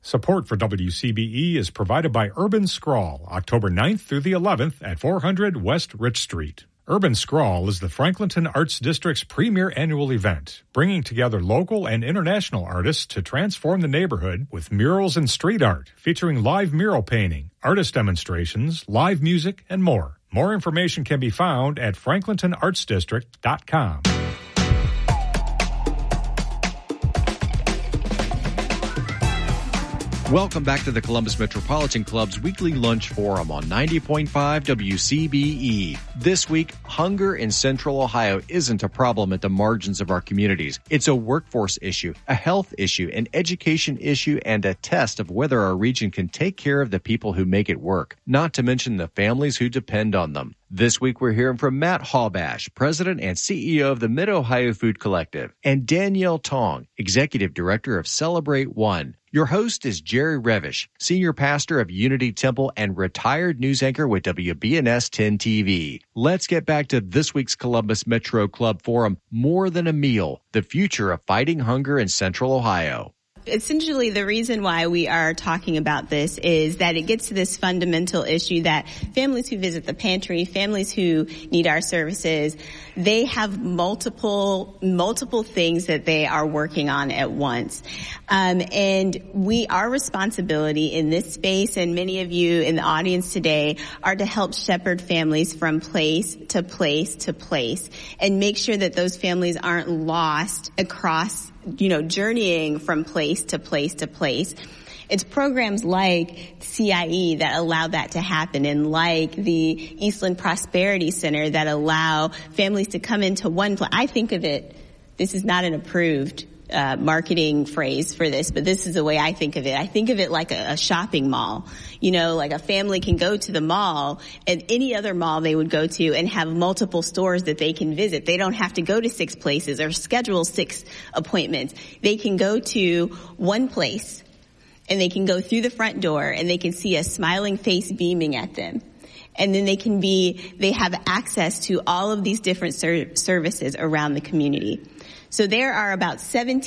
Support for WCBE is provided by Urban Scrawl, October 9th through the 11th at 400 West Rich Street. Urban Scrawl is the Franklinton Arts District's premier annual event, bringing together local and international artists to transform the neighborhood with murals and street art, featuring live mural painting, artist demonstrations, live music, and more. More information can be found at franklintonartsdistrict.com. Welcome back to the Columbus Metropolitan Club's weekly lunch forum on 90.5 WCBE. This week, hunger in Central Ohio isn't a problem at the margins of our communities. It's a workforce issue, a health issue, an education issue, and a test of whether our region can take care of the people who make it work, not to mention the families who depend on them. This week, we're hearing from Matt Haubash, President and CEO of the Mid-Ohio Food Collective, and Danielle Tong, Executive Director of Celebrate One. Your host is Jerry Revish, Senior Pastor of Unity Temple and retired news anchor with WBNS 10 TV. Let's get back to this week's Columbus Metro Club Forum, More Than a Meal, the future of fighting hunger in Central Ohio. Essentially, the reason why we are talking about this is that it gets to this fundamental issue that families who visit the pantry, families who need our services, they have multiple things that they are working on at once. And our responsibility in this space, and many of you in the audience today, are to help shepherd families from place to place to place and make sure that those families aren't lost across, journeying from place to place to place. It's programs like CIE that allow that to happen, and like the Eastland Prosperity Center that allow families to come into one place. I think of it, this is not an approved marketing phrase for this, but this is the way I think of it. I think of it like a shopping mall. Like a family can go to the mall and any other mall they would go to and have multiple stores that they can visit. They don't have to go to 6 places or schedule 6 appointments. They can go to one place and they can go through the front door and they can see a smiling face beaming at them. And then they have access to all of these different services around the community. So there are about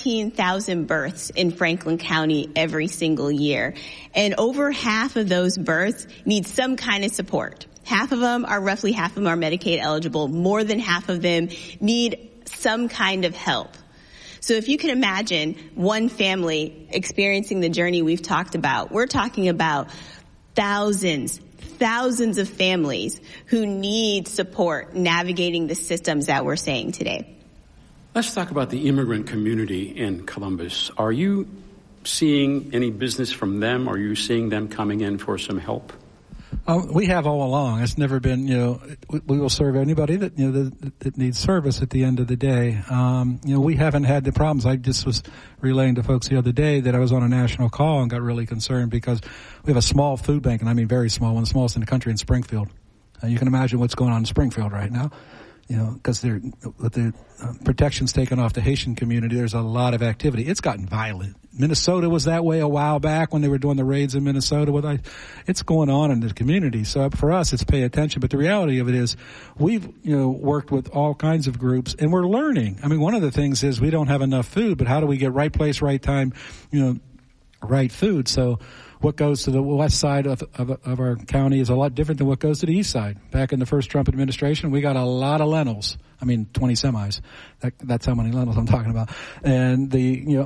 17,000 births in Franklin County every single year. And over half of those births need some kind of support. Roughly half of them are Medicaid eligible. More than half of them need some kind of help. So if you can imagine one family experiencing the journey we've talked about, we're talking about thousands of families who need support navigating the systems that we're saying today. Let's talk about the immigrant community in Columbus. Are you seeing any business from them? Are you seeing them coming in for some help? We have all along. It's never been, we will serve anybody that, that needs service at the end of the day. We haven't had the problems. I just was relaying to folks the other day that I was on a national call and got really concerned because we have a small food bank, and I mean very small, one of the smallest in the country in Springfield. You can imagine what's going on in Springfield right now. Because with the protections taken off the Haitian community, there's a lot of activity. It's gotten violent. Minnesota was that way a while back when they were doing the raids in Minnesota. It's going on in the community. So for us, it's pay attention. But the reality of it is we've, worked with all kinds of groups, and we're learning. I mean, one of the things is we don't have enough food, but how do we get right place, right time, right food? So what goes to the west side of our county is a lot different than what goes to the east side. Back in the first Trump administration, we got a lot of lentils. 20 semis. That's how many lentils I'm talking about. And the,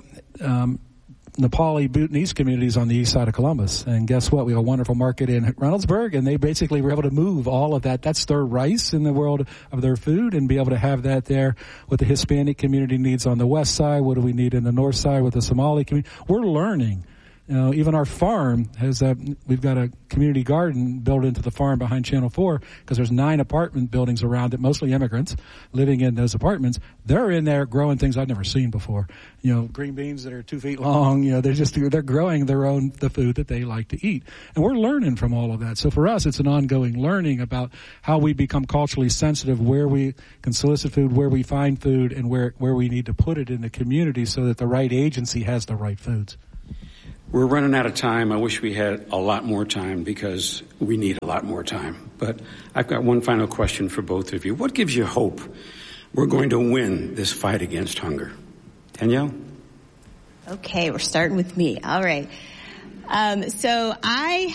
Nepali Bhutanese communities on the east side of Columbus. And guess what? We have a wonderful market in Reynoldsburg, and they basically were able to move all of that. That's their rice in the world of their food, and be able to have that there. What the Hispanic community needs on the west side, what do we need in the north side with the Somali community? We're learning. Even our farm has we've got a community garden built into the farm behind Channel 4 because there's 9 apartment buildings around it, mostly immigrants living in those apartments. They're in there growing things I've never seen before. Green beans that are 2 feet long. They're growing the food that they like to eat. And we're learning from all of that. So for us, it's an ongoing learning about how we become culturally sensitive, where we can solicit food, where we find food, and where we need to put it in the community so that the right agency has the right foods. We're running out of time. I wish we had a lot more time because we need a lot more time. But I've got one final question for both of you. What gives you hope we're going to win this fight against hunger? Danielle? Okay, we're starting with me. All right. So I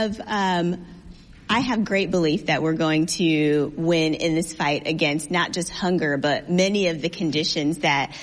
have great belief that we're going to win in this fight against not just hunger, but many of the conditions that,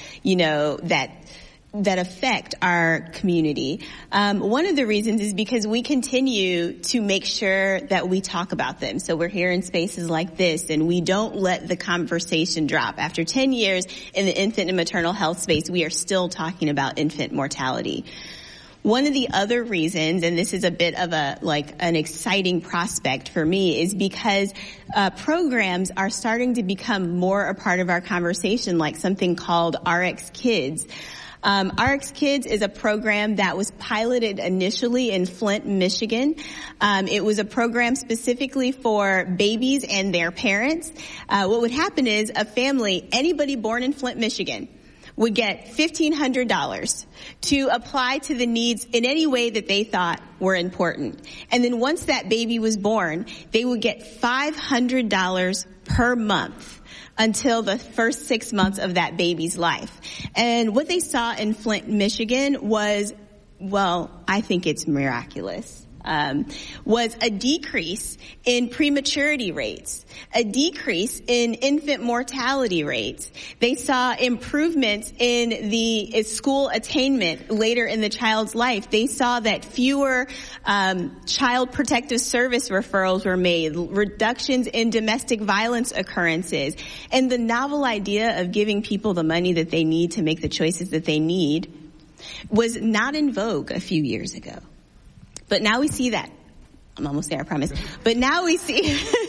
that affect our community. One of the reasons is because we continue to make sure that we talk about them. So we're here in spaces like this, and we don't let the conversation drop. After 10 years in the infant and maternal health space, we are still talking about infant mortality. One of the other reasons, and this is a bit of an exciting prospect for me, is because programs are starting to become more a part of our conversation, like something called RX Kids. RX Kids is a program that was piloted initially in Flint, Michigan. It was a program specifically for babies and their parents. What would happen is a family, anybody born in Flint, Michigan, would get $1,500 to apply to the needs in any way that they thought were important. And then once that baby was born, they would get $500 per month until the first 6 months of that baby's life. And what they saw in Flint, Michigan was, well, I think it's miraculous. Was a decrease in prematurity rates, a decrease in infant mortality rates. They saw improvements in the school attainment later in the child's life. They saw that fewer child protective service referrals were made, reductions in domestic violence occurrences, and the novel idea of giving people the money that they need to make the choices that they need was not in vogue a few years ago. But now we see that. I'm almost there, I promise. But now we see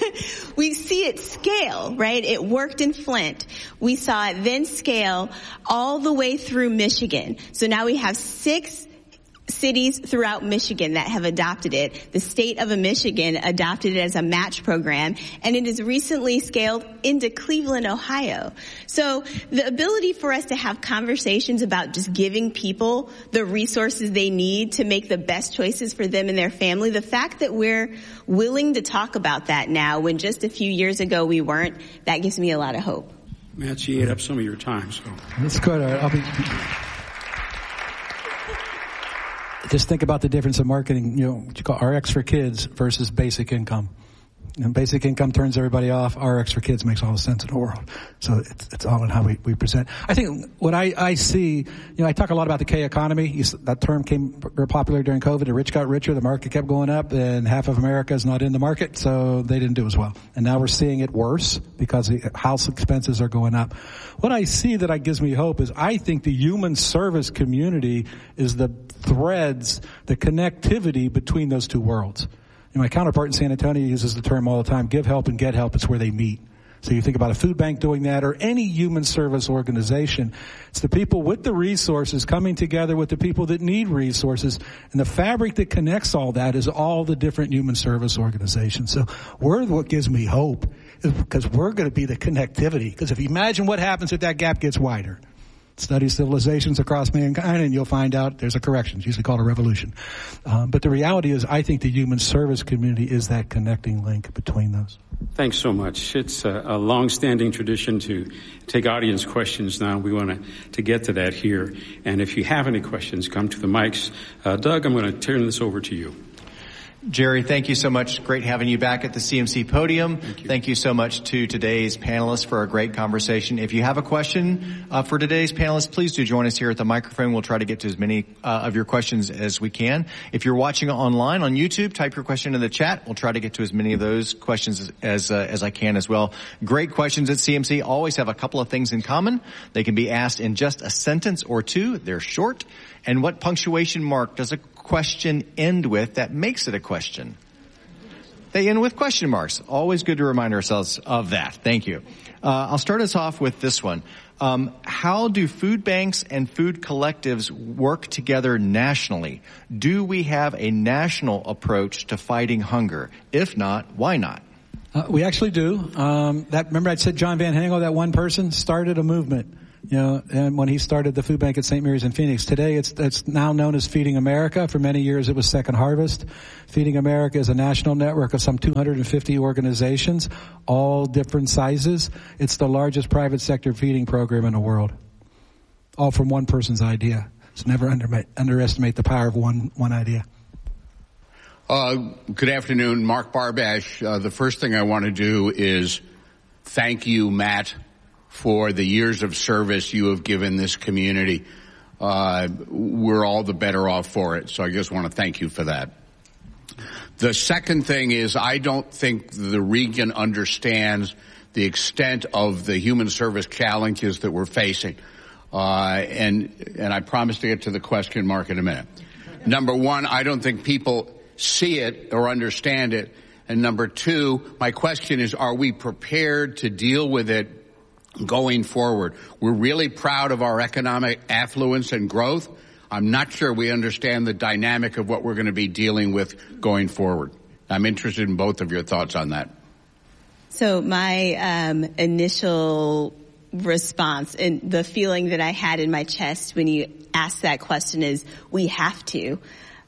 it scale, right? It worked in Flint. We saw it then scale all the way through Michigan. So now we have 6 cities throughout Michigan that have adopted it. The state of Michigan adopted it as a match program, and it is recently scaled into Cleveland, Ohio. So the ability for us to have conversations about just giving people the resources they need to make the best choices for them and their family, the fact that we're willing to talk about that now when just a few years ago we weren't, that gives me a lot of hope. Matt, you ate up some of your time, so. Let's go to, just think about the difference of marketing, what you call RX for Kids versus basic income. And basic income turns everybody off. RX for Kids makes all the sense in the world. So it's all in how we present. I think what I see, I talk a lot about the K economy. That term came very popular during COVID. The rich got richer, the market kept going up, and half of America is not in the market, so they didn't do as well. And now we're seeing it worse because the house expenses are going up. What I see that gives me hope is I think the human service community is the threads, the connectivity between those two worlds. My counterpart in San Antonio uses the term all the time, give help and get help. It's where they meet. So you think about a food bank doing that or any human service organization. It's the people with the resources coming together with the people that need resources. And the fabric that connects all that is all the different human service organizations. So what gives me hope is because we're going to be the connectivity. Because if you imagine what happens if that gap gets wider. Study civilizations across mankind, and you'll find out there's a correction. It's usually called a revolution. But the reality is, I think the human service community is that connecting link between those. Thanks so much. It's a long-standing tradition to take audience questions now. We want to get to that here. And if you have any questions, come to the mics. Doug, I'm going to turn this over to you. Jerry, thank you so much. Great having you back at the CMC podium. Thank you so much to today's panelists for a great conversation. If you have a question for today's panelists, please do join us here at the microphone. We'll try to get to as many of your questions as we can. If you're watching online on YouTube, type your question in the chat. We'll try to get to as many of those questions as I can as well. Great questions at CMC always have a couple of things in common. They can be asked in just a sentence or two. They're short. And what punctuation mark does a question end with that makes it a question? They end with question marks. Always good to remind ourselves of that. Thank you. I'll start us off with this one. How do food banks and food collectives work together nationally? Do we have a national approach to fighting hunger? If not, why not? We actually do. Remember I said John Van Hangel, that one person, started a movement. And when he started the food bank at St. Mary's in Phoenix, today it's now known as Feeding America. For many years it was Second Harvest. Feeding America is a national network of some 250 organizations, all different sizes. It's the largest private sector feeding program in the world. All from one person's idea. So never underestimate the power of one idea. Good afternoon, Mark Barbash. The first thing I want to do is thank you, Matt, for the years of service you have given this community. We're all the better off for it, so I just want to thank you for that. The second thing is I don't think the region understands the extent of the human service challenges that we're facing. And I promise to get to the question, Mark, in a minute. Number one, I don't think people see it or understand it. And number two, my question is, are we prepared to deal with it going forward? We're really proud of our economic affluence and growth. I'm not sure we understand the dynamic of what we're going to be dealing with going forward. I'm interested in both of your thoughts on that. So my initial response and the feeling that I had in my chest when you asked that question is we have to.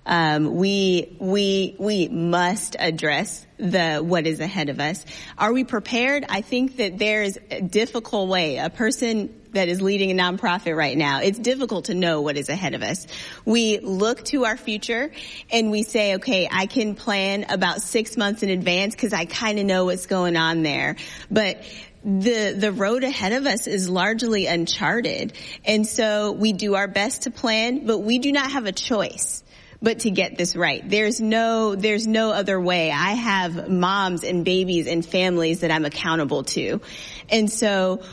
We must address what is ahead of us. Are we prepared? I think that there's a difficult way. A person that is leading a nonprofit right now, it's difficult to know what is ahead of us. We look to our future and we say, okay, I can plan about 6 months in advance because I kind of know what's going on there. But the road ahead of us is largely uncharted. And so we do our best to plan, but we do not have a choice but to get this right. There's no other way. I have moms and babies and families that I'm accountable to. And so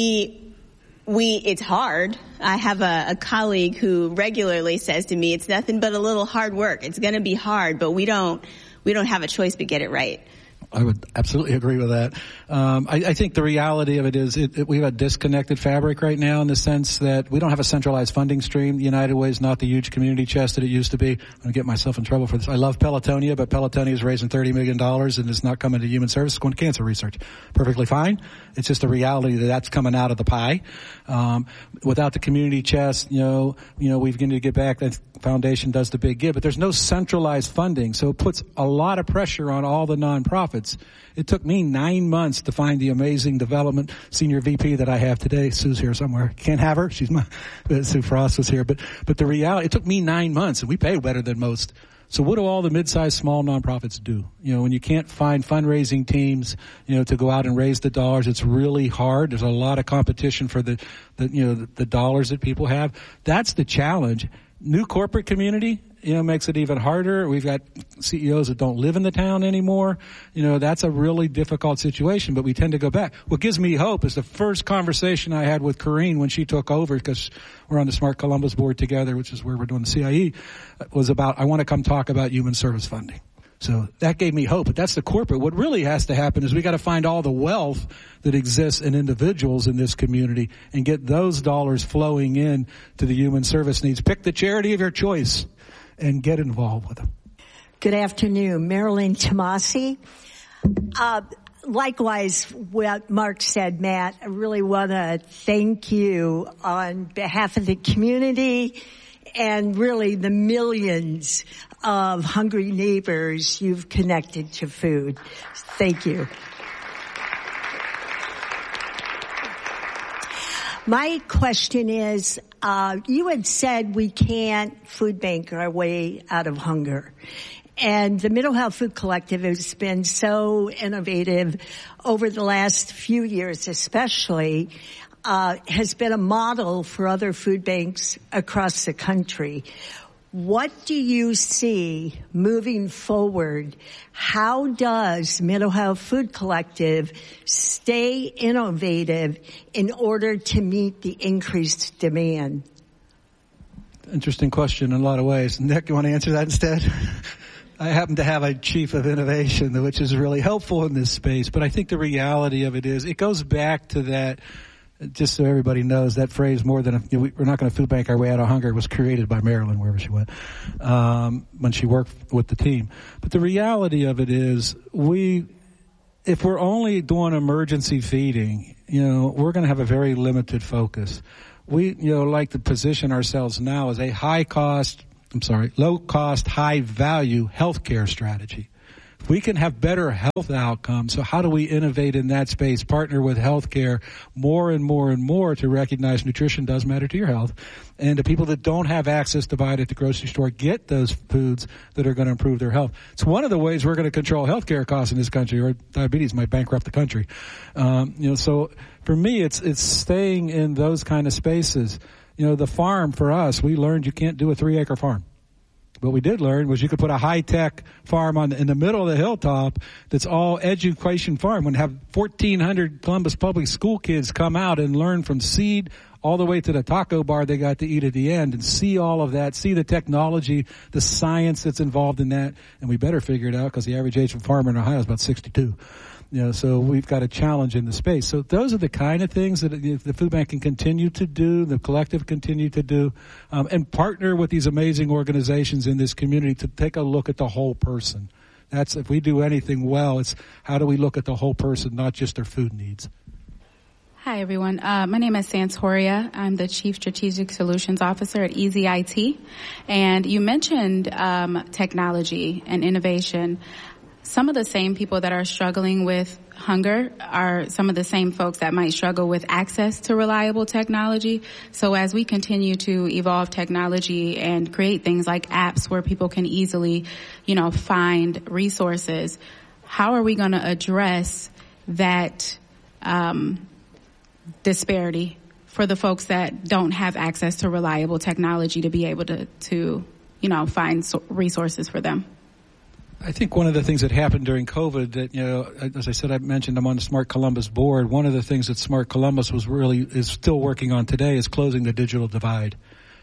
it's hard. I have a colleague who regularly says to me, it's nothing but a little hard work. It's going to be hard, but we don't have a choice but get it right. I would absolutely agree with that. I think the reality of it is we have a disconnected fabric right now in the sense that we don't have a centralized funding stream. United Way is not the huge community chest that it used to be. I'm going to get myself in trouble for this. I love Pelotonia, but Pelotonia is raising $30 million and it's not coming to human services, it's going to cancer research. Perfectly fine. It's just a reality that's coming out of the pie. Without the community chest, we've got to get back. The foundation does the big give, but there's no centralized funding. So it puts a lot of pressure on all the nonprofits. It took me 9 months to find the amazing development senior VP that I have today. Sue's here somewhere. Can't have her. Sue Frost was here. But the reality, it took me 9 months and we pay better than most. So what do all the mid-sized small nonprofits do? When you can't find fundraising teams, to go out and raise the dollars, it's really hard. There's a lot of competition for the dollars that people have. That's the challenge. New corporate community, makes it even harder. We've got CEOs that don't live in the town anymore. That's a really difficult situation, but we tend to go back. What gives me hope is the first conversation I had with Corrine when she took over, because we're on the Smart Columbus board together, which is where we're doing the CIE, was about, I want to come talk about human service funding. So that gave me hope, but that's the corporate. What really has to happen is we got to find all the wealth that exists in individuals in this community and get those dollars flowing in to the human service needs. Pick the charity of your choice and get involved with them. Good afternoon, Marilyn Tomasi. Likewise, what Mark said, Matt, I really want to thank you on behalf of the community and really the millions of hungry neighbors you've connected to food. Thank you. My question is, you had said we can't food bank our way out of hunger. And the Middle Health Food Collective has been so innovative over the last few years especially, has been a model for other food banks across the country. What do you see moving forward? How does Middle Health Food Collective stay innovative in order to meet the increased demand? Interesting question in a lot of ways. Nick, you want to answer that instead? I happen to have a chief of innovation, which is really helpful in this space. But I think the reality of it is it goes back to that. Just so everybody knows, that phrase, we're not going to food bank our way out of hunger, was created by Marilyn wherever she went, when she worked with the team. But the reality of it is if we're only doing emergency feeding, we're going to have a very limited focus. We, like to position ourselves now as a low cost, high value healthcare strategy. we can have better health outcomes. So how do we innovate in that space, partner with healthcare more and more and more to recognize nutrition does matter to your health, and the people that don't have access to buy it at the grocery store get those foods that are going to improve their health. It's one of the ways we're going to control healthcare costs in this country, or diabetes might bankrupt the country. So for me, it's staying in those kind of spaces. The farm for us, we learned you can't do a 3-acre farm. What we did learn was you could put a high-tech farm in the middle of the hilltop that's all education farm. When have 1,400 Columbus Public School kids come out and learn from seed all the way to the taco bar they got to eat at the end, and see all of that, see the technology, the science that's involved in that. And we better figure it out, because the average age of a farmer in Ohio is about 62. So we've got a challenge in the space. So those are the kind of things that the food bank can continue to do, the collective continue to do, and partner with these amazing organizations in this community to take a look at the whole person. That's, if we do anything well, it's how do we look at the whole person, not just their food needs. Hi, everyone. My name is Santoria. I'm the Chief Strategic Solutions Officer at Easy IT. And you mentioned technology and innovation. Some of the same people that are struggling with hunger are some of the same folks that might struggle with access to reliable technology. So as we continue to evolve technology and create things like apps where people can easily, find resources, how are we going to address that disparity for the folks that don't have access to reliable technology to be able to find resources for them? I think one of the things that happened during COVID that, as I said, I mentioned I'm on the Smart Columbus board. One of the things that Smart Columbus is still working on today is closing the digital divide.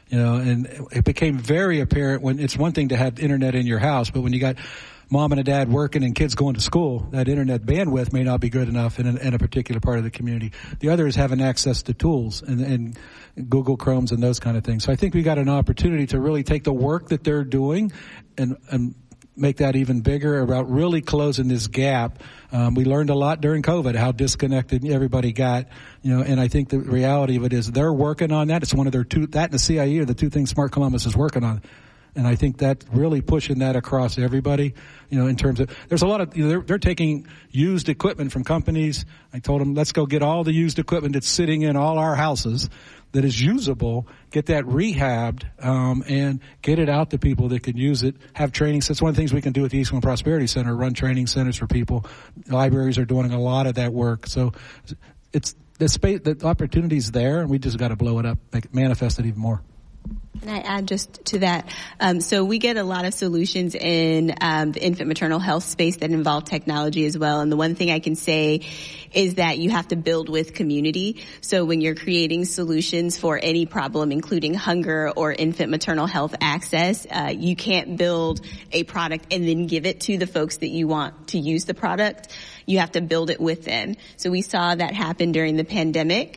And it became very apparent when it's one thing to have internet in your house, but when you got mom and a dad working and kids going to school, that internet bandwidth may not be good enough in a particular part of the community. The other is having access to tools and Google Chromes and those kind of things. So I think we got an opportunity to really take the work that they're doing and make that even bigger about really closing this gap. We learned a lot during COVID, how disconnected everybody got, and I think the reality of it is they're working on that. It's one of their that and the CIE are the two things Smart Columbus is working on. And I think that really pushing that across everybody, in terms of, there's a lot of, they're taking used equipment from companies. I told them, let's go get all the used equipment that's sitting in all our houses that is usable, get that rehabbed, and get it out to people that can use it, have training. So it's one of the things we can do with the Eastland Prosperity Center, run training centers for people. Libraries are doing a lot of that work. So it's the space, the opportunity's there, and we just got to blow it up, make it manifest it even more. Can I add just to that? So we get a lot of solutions in the infant maternal health space that involve technology as well. And the one thing I can say is that you have to build with community. So when you're creating solutions for any problem, including hunger or infant maternal health access, you can't build a product and then give it to the folks that you want to use the product. You have to build it with them. So we saw that happen during the pandemic,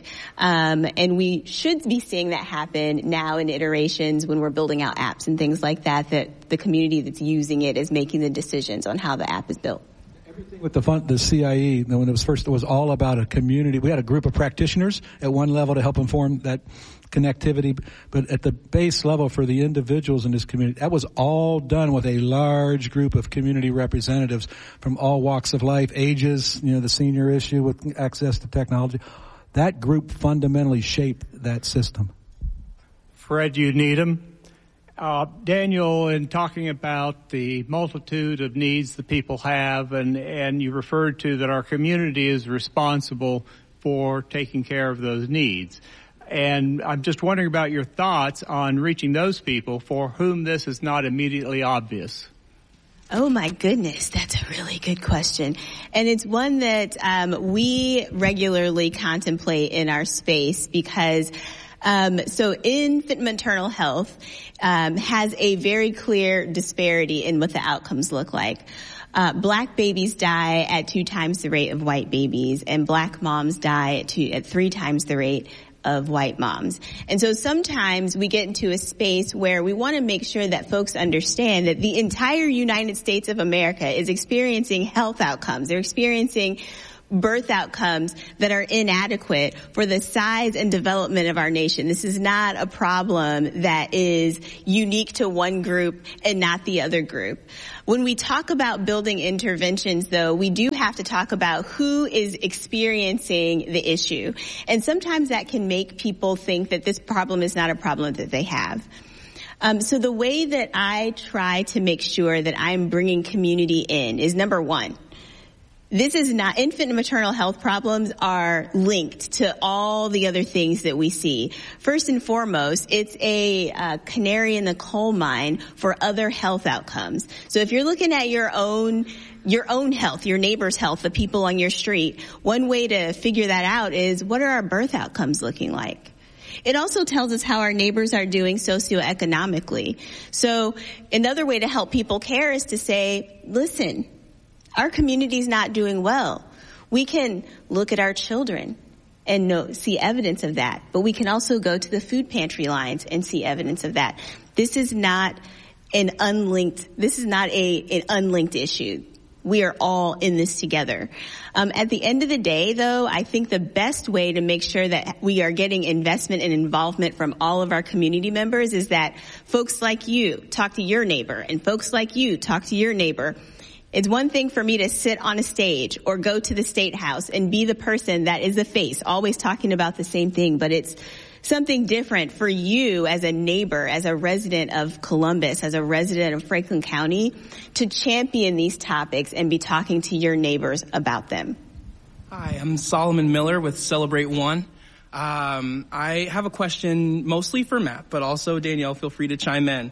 and we should be seeing that happen now in iterations when we're building out apps and things like that, that the community that's using it is making the decisions on how the app is built. Everything with the CIE, when it was first, it was all about a community. We had a group of practitioners at one level to help inform that connectivity, but at the base level for the individuals in this community, that was all done with a large group of community representatives from all walks of life, ages, the senior issue with access to technology. That group fundamentally shaped that system. Fred, you need them. Daniel, in talking about the multitude of needs that people have, and you referred to that our community is responsible for taking care of those needs. And I'm just wondering about your thoughts on reaching those people for whom this is not immediately obvious. Oh my goodness, that's a really good question. And it's one that we regularly contemplate in our space because so infant maternal health has a very clear disparity in what the outcomes look like. Black babies die at 2 times the rate of white babies, and black moms die at 3 times the rate of white moms. And so sometimes we get into a space where we want to make sure that folks understand that the entire United States of America is experiencing health outcomes. They're experiencing birth outcomes that are inadequate for the size and development of our nation. This is not a problem that is unique to one group and not the other group. When we talk about building interventions, though, we do have to talk about who is experiencing the issue. And sometimes that can make people think that this problem is not a problem that they have. So the way that I try to make sure that I'm bringing community in is, number one, this is not, infant and maternal health problems are linked to all the other things that we see. First and foremost, it's a canary in the coal mine for other health outcomes. So if you're looking at your own health, your neighbor's health, the people on your street, one way to figure that out is, what are our birth outcomes looking like? It also tells us how our neighbors are doing socioeconomically. So another way to help people care is to say, listen, our community's not doing well. We can look at our children and see evidence of that, but we can also go to the food pantry lines and see evidence of that. This is not an unlinked issue. We are all in this together. At the end of the day, though, I think the best way to make sure that we are getting investment and involvement from all of our community members is that folks like you talk to your neighbor, and folks like you talk to your neighbor. It's one thing for me to sit on a stage or go to the State House and be the person that is the face, always talking about the same thing, but it's something different for you as a neighbor, as a resident of Columbus, as a resident of Franklin County, to champion these topics and be talking to your neighbors about them. Hi, I'm Solomon Miller with Celebrate One. I have a question mostly for Matt, but also Danielle, feel free to chime in.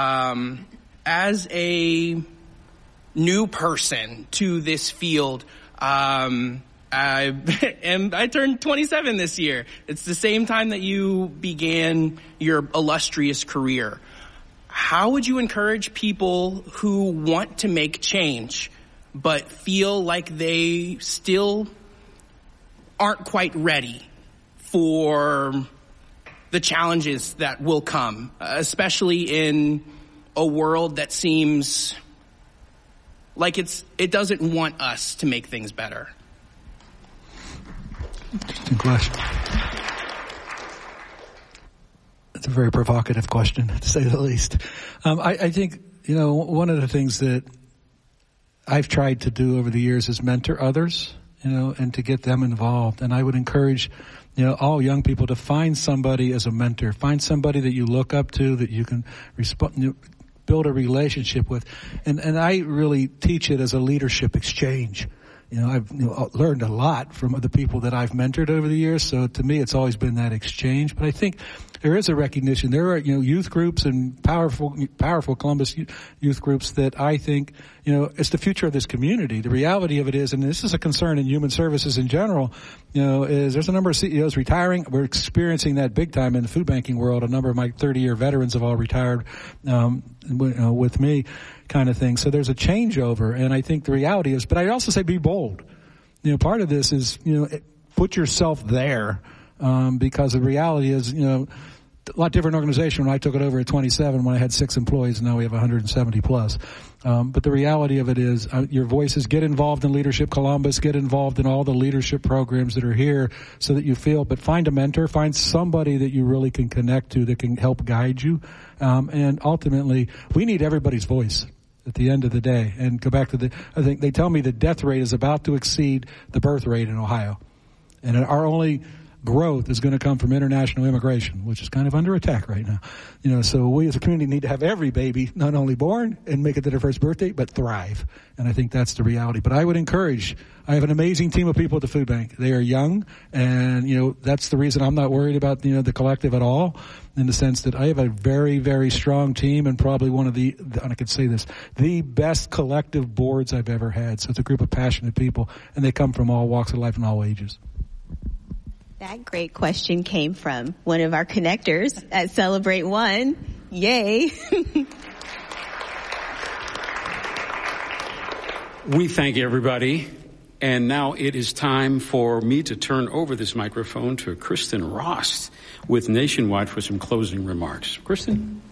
As a new person to this field, I turned 27 this year. It's the same time that you began your illustrious career. How would you encourage people who want to make change but feel like they still aren't quite ready for the challenges that will come, especially in a world that seems like it doesn't want us to make things better? Interesting question. It's a very provocative question, to say the least. I think, one of the things that I've tried to do over the years is mentor others, and to get them involved. And I would encourage, all young people to find somebody as a mentor. Find somebody that you look up to, that you can build a relationship with. And I really teach it as a leadership exchange. I've learned a lot from the people that I've mentored over the years. So to me, it's always been that exchange. But I think there is a recognition. There are, youth groups and powerful Columbus youth groups that I think, it's the future of this community. The reality of it is, and this is a concern in human services in general, is there's a number of CEOs retiring. We're experiencing that big time in the food banking world. A number of my 30-year veterans have all retired, with me, kind of thing. So there's a changeover, and I think the reality is, but I also say be bold. Part of this is, put yourself there, because the reality is, a lot different organization when I took it over at 27 when I had 6 employees, and now we have 170 plus. But the reality of it is, your voices, get involved in Leadership Columbus, get involved in all the leadership programs that are here so that you feel, but find a mentor, find somebody that you really can connect to that can help guide you. And ultimately, we need everybody's voice at the end of the day. And go back to I think they tell me the death rate is about to exceed the birth rate in Ohio. And our only growth is going to come from international immigration, which is kind of under attack right now. So we as a community need to have every baby not only born and make it to their first birthday, but thrive. And I think that's the reality. But I would encourage, I have an amazing team of people at the food bank. They are young, and, that's the reason I'm not worried about, the collective at all, in the sense that I have a very, very strong team and probably one of the, and I could say this, the best collective boards I've ever had. So it's a group of passionate people, and they come from all walks of life and all ages. That great question came from one of our connectors at Celebrate One. Yay. We thank everybody. And now it is time for me to turn over this microphone to Kristen Ross with Nationwide for some closing remarks. Kristen?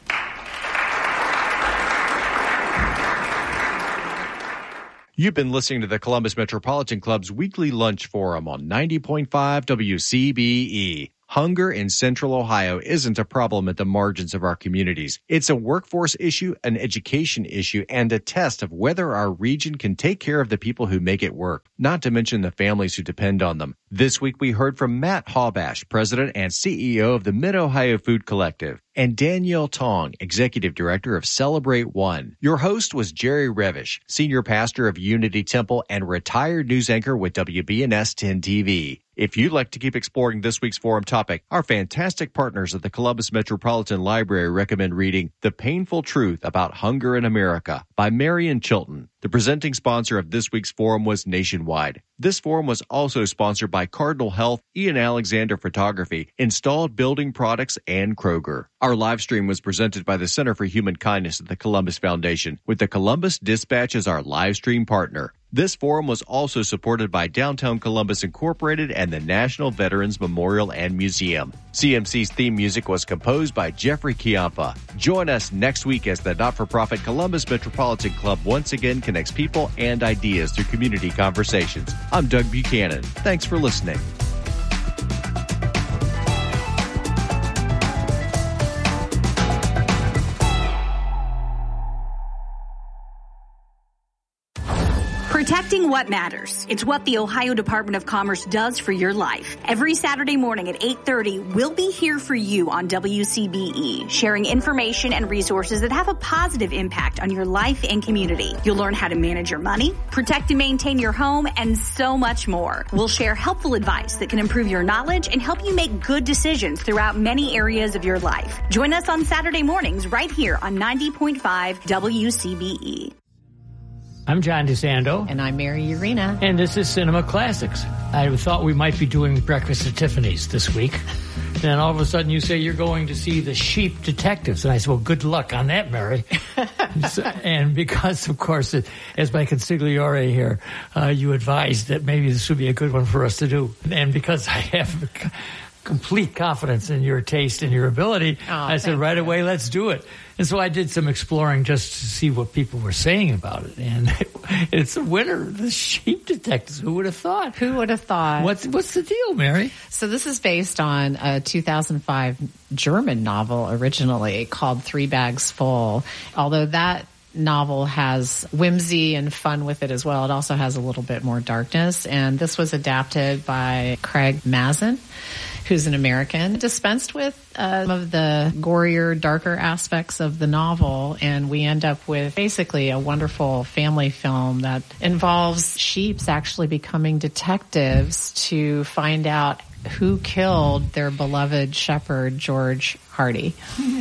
You've been listening to the Columbus Metropolitan Club's weekly lunch forum on 90.5 WCBE. Hunger in Central Ohio isn't a problem at the margins of our communities. It's a workforce issue, an education issue, and a test of whether our region can take care of the people who make it work, not to mention the families who depend on them. This week we heard from Matt Haubash, President and CEO of the Mid-Ohio Food Collective, and Danielle Tong, Executive Director of Celebrate One. Your host was Jerry Revish, Senior Pastor of Unity Temple and retired news anchor with WBNS 10 TV. If you'd like to keep exploring this week's forum topic, our fantastic partners at the Columbus Metropolitan Library recommend reading The Painful Truth About Hunger in America by Marion Chilton. The presenting sponsor of this week's forum was Nationwide. This forum was also sponsored by Cardinal Health, Ian Alexander Photography, Installed Building Products, and Kroger. Our live stream was presented by the Center for Human Kindness at the Columbus Foundation, with the Columbus Dispatch as our live stream partner. This forum was also supported by Downtown Columbus Incorporated and the National Veterans Memorial and Museum. CMC's theme music was composed by Jeffrey Chiampa. Join us next week as the not-for-profit Columbus Metropolitan Club once again connects people and ideas through community conversations. I'm Doug Buchanan. Thanks for listening. Protecting what matters. It's what the Ohio Department of Commerce does for your life. Every Saturday morning at 8:30, we'll be here for you on WCBE, sharing information and resources that have a positive impact on your life and community. You'll learn how to manage your money, protect and maintain your home, and so much more. We'll share helpful advice that can improve your knowledge and help you make good decisions throughout many areas of your life. Join us on Saturday mornings right here on 90.5 WCBE. I'm John DeSando. And I'm Mary Urena. And this is Cinema Classics. I thought we might be doing Breakfast at Tiffany's this week. Then all of a sudden you say you're going to see The Sheep Detectives. And I said, well, good luck on that, Mary. And because, of course, as my consigliere here, you advised that maybe this would be a good one for us to do. And because I have complete confidence in your taste and your ability, I said right away, let's do it. And so I did some exploring just to see what people were saying about it. And it's a winner, The Sheep Detectives. Who would have thought? Who would have thought? What's the deal, Mary? So this is based on a 2005 German novel originally called 3 Bags Full. Although that novel has whimsy and fun with it as well, it also has a little bit more darkness. And this was adapted by Craig Mazin, who's an American, dispensed with some of the gorier, darker aspects of the novel, and we end up with basically a wonderful family film that involves sheeps actually becoming detectives to find out who killed their beloved shepherd, George Hardy.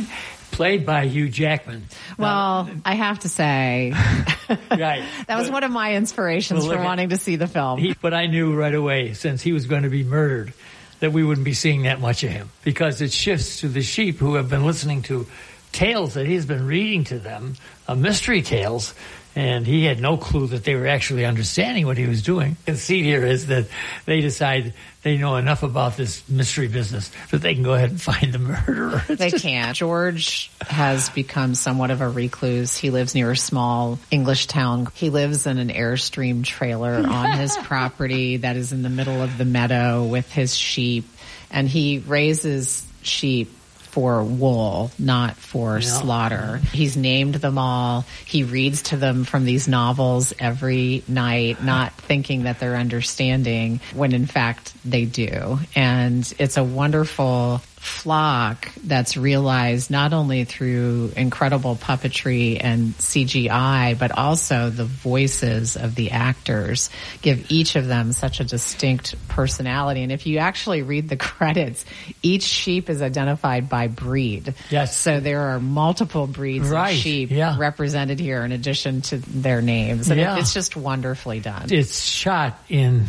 Played by Hugh Jackman. Well, I have to say, right. That was one of my inspirations for wanting to see the film. But I knew right away, since he was going to be murdered, that we wouldn't be seeing that much of him, because it shifts to the sheep who have been listening to tales that he's been reading to them, mystery tales, and he had no clue that they were actually understanding what he was doing. The conceit here is that they decide they know enough about this mystery business that they can go ahead and find the murderer. They can't. George has become somewhat of a recluse. He lives near a small English town. He lives in an Airstream trailer on his property that is in the middle of the meadow with his sheep, and he raises sheep for wool, not for slaughter. He's named them all. He reads to them from these novels every night, not thinking that they're understanding when in fact they do. And it's a wonderful flock that's realized not only through incredible puppetry and CGI, but also the voices of the actors give each of them such a distinct personality. And if you actually read the credits, each sheep is identified by breed. Yes. So there are multiple breeds of sheep represented here in addition to their names. And it's just wonderfully done. It's shot in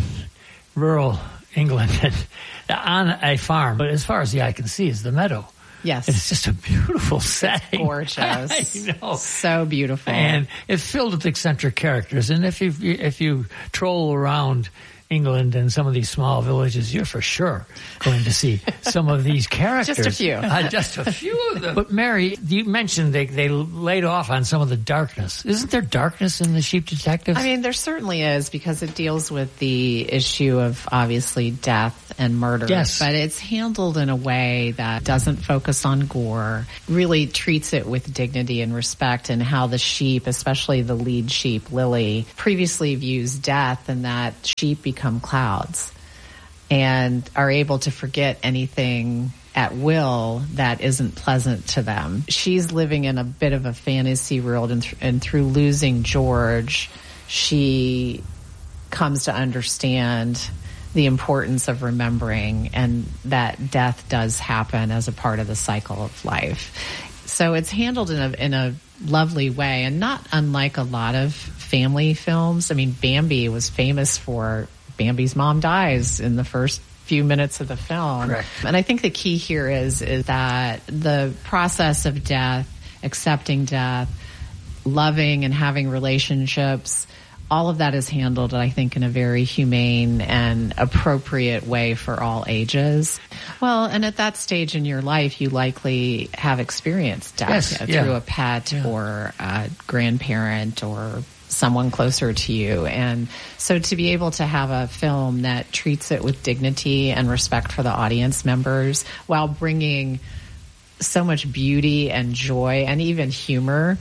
rural England on a farm, but as far as the eye can see is the meadow. Yes. It's just a beautiful setting. It's gorgeous. I know. So beautiful. And it's filled with eccentric characters. And if you troll around England and some of these small villages, you're for sure going to see some of these characters. Just a few. Just a few of them. But Mary, you mentioned they laid off on some of the darkness. Isn't there darkness in The Sheep Detectives? I mean, there certainly is, because it deals with the issue of obviously death and murder. Yes. But it's handled in a way that doesn't focus on gore, really treats it with dignity and respect, and how the sheep, especially the lead sheep, Lily, previously views death and that sheep become clouds and are able to forget anything at will that isn't pleasant to them. She's living in a bit of a fantasy world, and through losing George, she comes to understand the importance of remembering, and that death does happen as a part of the cycle of life. So it's handled in a lovely way, and not unlike a lot of family films. I mean, Bambi was famous for Bambi's mom dies in the first few minutes of the film. Correct. And I think the key here is that the process of death, accepting death, loving and having relationships, all of that is handled, I think, in a very humane and appropriate way for all ages. Well, and at that stage in your life, you likely have experienced death through a pet or a grandparent or someone closer to you. And so to be able to have a film that treats it with dignity and respect for the audience members while bringing so much beauty and joy and even humor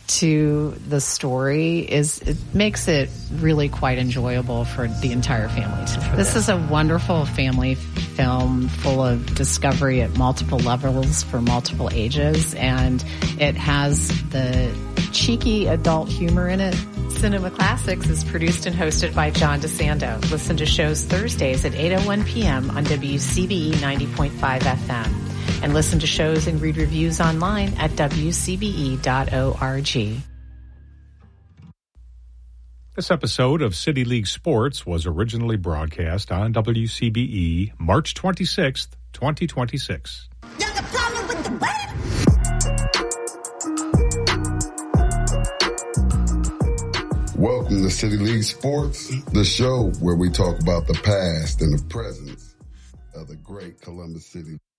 to the story it makes it really quite enjoyable for the entire family. This is a wonderful family film full of discovery at multiple levels for multiple ages, and it has the cheeky adult humor in it. Cinema Classics is produced and hosted by John DeSando. Listen to shows Thursdays at 8:01 p.m. on WCBE 90.5 FM. And listen to shows and read reviews online at WCBE.org. This episode of City League Sports was originally broadcast on WCBE March 26th, 2026. There's a problem with the weather. Welcome to City League Sports, the show where we talk about the past and the present of the great Columbus City.